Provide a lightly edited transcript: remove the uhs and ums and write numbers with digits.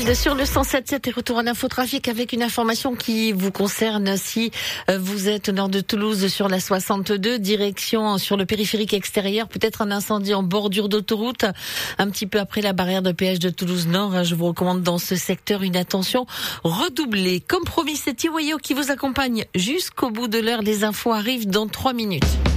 Suisse sur le 107.7 et retour à l'infotrafic avec une information qui vous concerne si vous êtes au nord de Toulouse sur la 62, direction sur le périphérique extérieur, peut-être un incendie en bordure d'autoroute, un petit peu après la barrière de péage de Toulouse Nord. Je vous recommande dans ce secteur une attention redoublée. Comme promis, c'est Tiwayo qui vous accompagne jusqu'au bout de l'heure. Les infos arrivent dans 3 minutes.